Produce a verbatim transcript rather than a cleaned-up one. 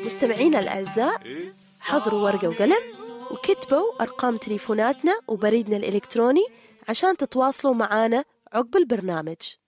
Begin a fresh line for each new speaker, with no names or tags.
مستمعينا الأعزاء، حضروا ورقة وقلم وكتبوا أرقام تليفوناتنا وبريدنا الإلكتروني عشان تتواصلوا معانا عقب البرنامج.